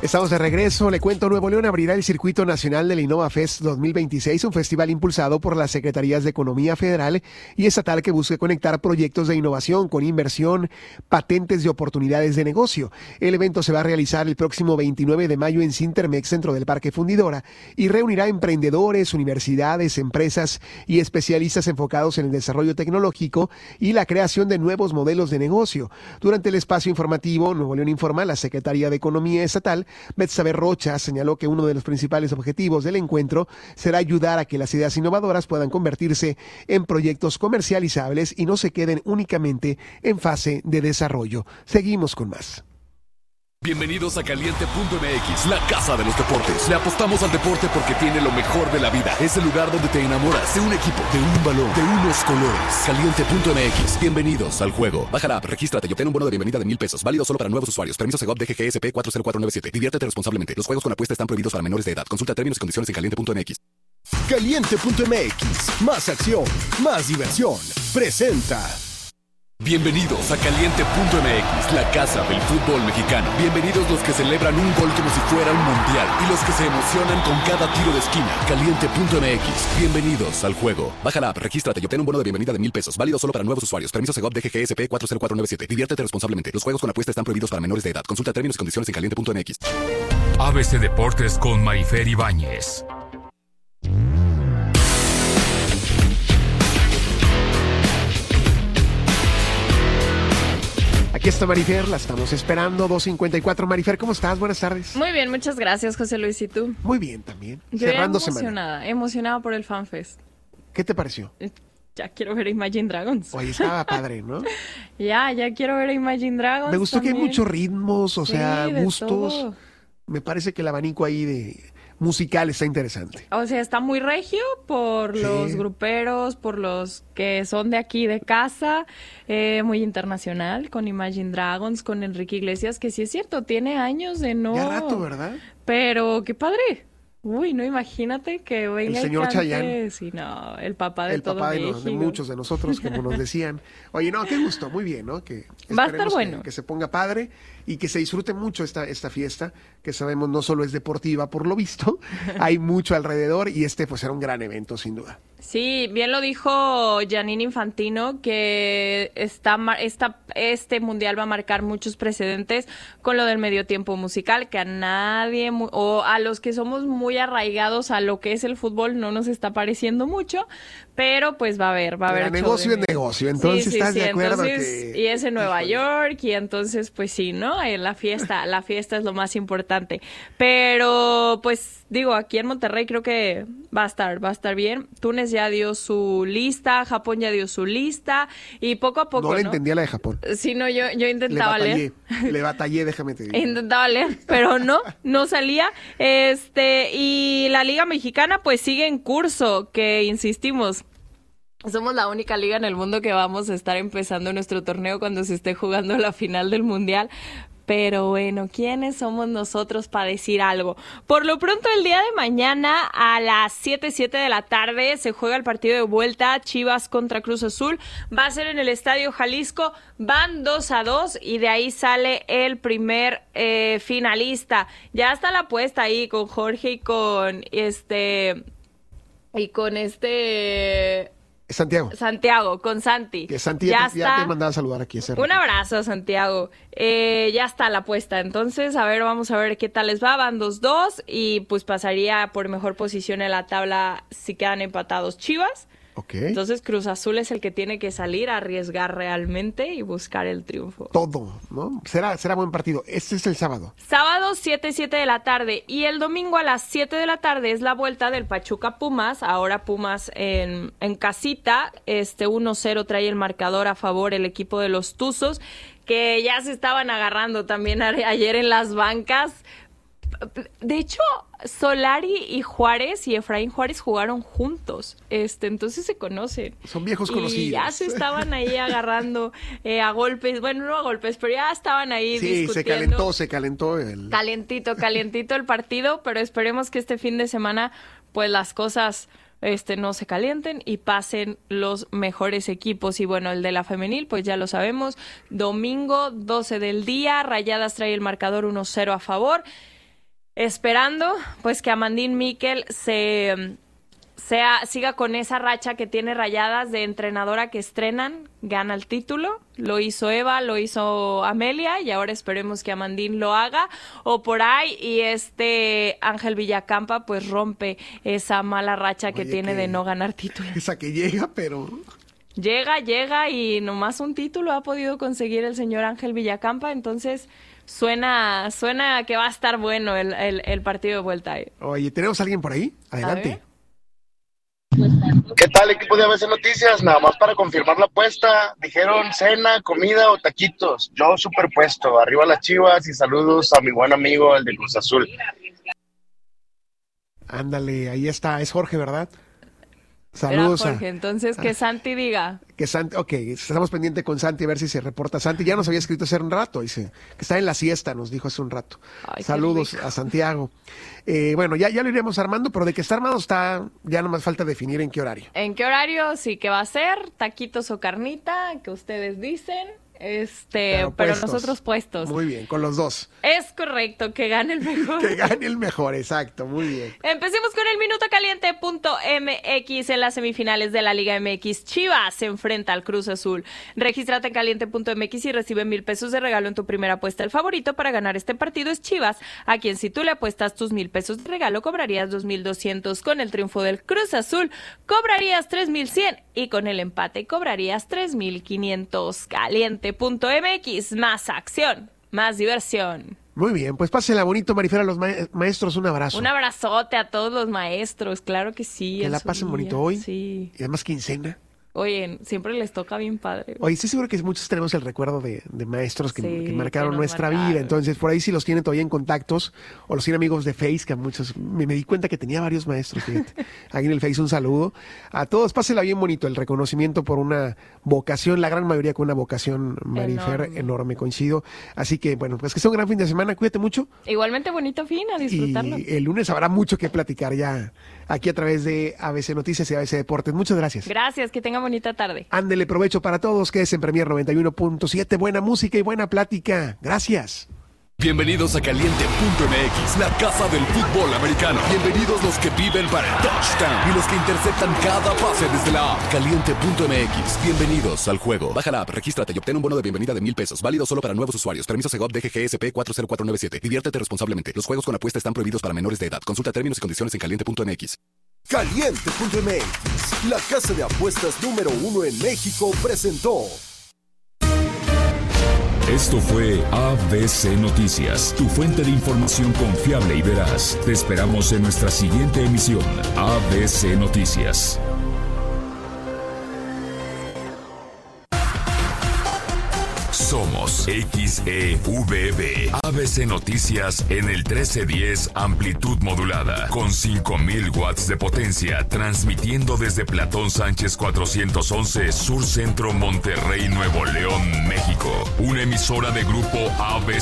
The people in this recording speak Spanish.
Estamos de regreso. Le cuento, Nuevo León abrirá el Circuito Nacional del Innova Fest 2026, un festival impulsado por las Secretarías de Economía Federal y Estatal que busca conectar proyectos de innovación con inversión, patentes y oportunidades de negocio. El evento se va a realizar el próximo 29 de mayo en Cintermex, dentro del Parque Fundidora, y reunirá emprendedores, universidades, empresas y especialistas enfocados en el desarrollo tecnológico y la creación de nuevos modelos de negocio. Durante el espacio informativo, Nuevo León Informa, la Secretaría de Economía Estatal, Betsabe Rocha, señaló que uno de los principales objetivos del encuentro será ayudar a que las ideas innovadoras puedan convertirse en proyectos comercializables y no se queden únicamente en fase de desarrollo. Seguimos con más. Bienvenidos a Caliente.mx, la casa de los deportes. Le apostamos al deporte porque tiene lo mejor de la vida. Es el lugar donde te enamoras de un equipo, de un balón, de unos colores. Caliente.mx, bienvenidos al juego. Baja la app, regístrate y obtén un bono de bienvenida de $1,000. Válido solo para nuevos usuarios. Permiso Segov DGGSP 40497. Diviértete responsablemente. Los juegos con apuesta están prohibidos para menores de edad. Consulta términos y condiciones en Caliente.mx. Caliente.mx, más acción, más diversión. Presenta. Bienvenidos a Caliente.mx, la casa del fútbol mexicano. Bienvenidos los que celebran un gol como si fuera un mundial y los que se emocionan con cada tiro de esquina. Caliente.mx, bienvenidos al juego. Baja la app, regístrate y obtén un bono de bienvenida de $1,000. Válido solo para nuevos usuarios. Permiso Segov DGGSP 40497. Diviértete responsablemente. Los juegos con apuesta están prohibidos para menores de edad. Consulta términos y condiciones en Caliente.mx. ABC Deportes con Marifer Ibáñez. Aquí está Marifer, la estamos esperando, 2:54. Marifer, ¿cómo estás? Buenas tardes. Muy bien, muchas gracias, José Luis. ¿Y tú? Muy bien también. Yo cerrando emocionada por el FanFest. ¿Qué te pareció? Ya quiero ver a Imagine Dragons. Oye, estaba padre, ¿no? ya quiero ver a Imagine Dragons. Me gustó también. Que hay muchos ritmos, gustos. Todo. Me parece que el abanico ahí de musical está interesante. O sea, está muy regio por los gruperos, por los que son de aquí de casa, muy internacional, con Imagine Dragons, con Enrique Iglesias, que sí es cierto, tiene años de no... Ya rato, ¿verdad? Pero qué padre. Uy, no, imagínate que venga el señor Chayanne. Sí, no, el papá de todo México. El papá de muchos de nosotros, como nos decían. Oye, no, qué gusto, muy bien, ¿no? Que va a estar bueno. Que se ponga padre y que se disfrute mucho esta fiesta, que sabemos no solo es deportiva por lo visto, hay mucho alrededor y pues será un gran evento, sin duda. Sí, bien lo dijo Giannini Infantino, que este mundial va a marcar muchos precedentes con lo del medio tiempo musical, que a nadie, o a los que somos muy arraigados a lo que es el fútbol, no nos está pareciendo mucho, pero pues va a haber. Negocio es negocio, entonces estás de acuerdo. Entonces, y es en Nueva York, y entonces pues sí, ¿no? La fiesta es lo más importante. Pero pues digo, aquí en Monterrey creo que va a estar bien. Túnez ya dio su lista, Japón ya dio su lista, y poco a poco, No le entendía la de Japón. Sí, no, yo intentaba leer. Le batallé, déjame te digo. Intentaba leer, pero no salía. Y la Liga Mexicana pues sigue en curso, que insistimos, somos la única liga en el mundo que vamos a estar empezando nuestro torneo cuando se esté jugando la final del Mundial. Pero bueno, ¿quiénes somos nosotros para decir algo? Por lo pronto, el día de mañana a las 7 de la tarde se juega el partido de vuelta, Chivas contra Cruz Azul. Va a ser en el Estadio Jalisco, van 2-2 y de ahí sale el primer finalista. Ya está la apuesta ahí con Jorge y con Santiago, con Santi. Que Santi ya te mandaba a saludar aquí. Un abrazo a Santiago. Ya está la apuesta. Entonces, vamos a ver qué tal les va. Van 2-2 y pues pasaría por mejor posición en la tabla si quedan empatados Chivas. Okay. Entonces Cruz Azul es el que tiene que salir a arriesgar realmente y buscar el triunfo. Todo, ¿no? Será buen partido. Este es el sábado. Sábado 7 de la tarde y el domingo a las 7 de la tarde es la vuelta del Pachuca Pumas. Ahora Pumas en casita, 1-0 trae el marcador a favor el equipo de los Tuzos, que ya se estaban agarrando también ayer en las bancas. De hecho, Solari y Juárez y Efraín Juárez jugaron juntos, entonces se conocen. Son viejos conocidos. Y ya se estaban ahí agarrando a golpes, bueno, no a golpes, pero ya estaban ahí discutiendo. Se calentó Calientito el partido, pero esperemos que este fin de semana pues las cosas no se calienten y pasen los mejores equipos. Y bueno, el de la femenil, pues ya lo sabemos, domingo 12 del día, Rayadas trae el marcador 1-0 a favor. Esperando pues que Amandine Miquel siga con esa racha que tiene Rayadas de entrenadora que estrenan, gana el título. Lo hizo Eva, lo hizo Amelia y ahora esperemos que Amandine lo haga o por ahí y Ángel Villacampa pues rompe esa mala racha que tiene de no ganar títulos. Esa que llega, pero... Llega y nomás un título ha podido conseguir el señor Ángel Villacampa, entonces suena que va a estar bueno el partido de vuelta. Oye, ¿tenemos a alguien por ahí? Adelante. ¿Qué tal, equipo de ABC Noticias? Nada más para confirmar la apuesta. Dijeron cena, comida o taquitos. Yo superpuesto. Arriba las Chivas y saludos a mi buen amigo, el de Cruz Azul. Ándale, ahí está. Es Jorge, ¿verdad? Saludos. Era Jorge, entonces que Santi diga. Ok, estamos pendientes con Santi a ver si se reporta. Santi ya nos había escrito hace un rato, dice que está en la siesta, nos dijo hace un rato. Ay, saludos a Santiago. Bueno, ya lo iremos armando, pero de que está armado está, ya nomás falta definir en qué horario. ¿En qué horario? Sí, ¿qué va a ser? ¿Taquitos o carnita? Que ustedes dicen. Pero nosotros puestos. Muy bien, con los dos. Es correcto, que gane el mejor. Que gane el mejor, exacto, muy bien. Empecemos con el Minuto Caliente.mx. En las semifinales de la Liga MX, Chivas se enfrenta al Cruz Azul. Regístrate en Caliente.mx y recibe 1,000 pesos de regalo en tu primera apuesta. El favorito para ganar este partido es Chivas, a quien si tú le apuestas tus 1,000 pesos de regalo, cobrarías 2,200. Con el triunfo del Cruz Azul, cobrarías 3,100 y con el empate cobrarías 3,500. Caliente.mx, más acción, más diversión. Muy bien, pues pásenla bonito, Marifer, a los maestros, un abrazo. Un abrazote a todos los maestros, claro que sí. Que la pasen bonito hoy. Sí. Y además quincena. Oye, siempre les toca bien padre. Oye, estoy seguro que muchos tenemos el recuerdo de maestros que marcaron nuestra vida. Entonces, por ahí si los tienen todavía en contactos o los tienen amigos de Face, que a muchos me di cuenta que tenía varios maestros. Fíjate. Aquí en el Face un saludo. A todos, pásenla bien bonito. El reconocimiento por una vocación, la gran mayoría con una vocación, Marifer, enorme, coincido. Así que, bueno, pues que sea un gran fin de semana. Cuídate mucho. Igualmente bonito fin, a disfrutarlo. Y el lunes habrá mucho que platicar ya aquí a través de ABC Noticias y ABC Deportes. Muchas gracias. Gracias, que tengan bonita tarde. Ándele, provecho para todos, que es en Premier 91.7, buena música y buena plática. Gracias. Bienvenidos a Caliente.mx, la casa del fútbol americano. Bienvenidos los que viven para el touchdown y los que interceptan cada pase desde la app. Caliente.mx, bienvenidos al juego. Baja la app, regístrate y obtén un bono de bienvenida de 1,000 pesos. Válido solo para nuevos usuarios. Permiso Segov DGGSP 40497. Diviértete responsablemente. Los juegos con apuesta están prohibidos para menores de edad. Consulta términos y condiciones en Caliente.mx. Caliente.mx, la casa de apuestas número 1 en México, presentó. Esto fue ABC Noticias, tu fuente de información confiable y veraz. Te esperamos en nuestra siguiente emisión, ABC Noticias. Somos XEVB, ABC Noticias en el 1310 amplitud modulada, con 5,000 watts de potencia, transmitiendo desde Platón Sánchez 411, Sur Centro, Monterrey, Nuevo León, México. Una emisora de grupo ABC.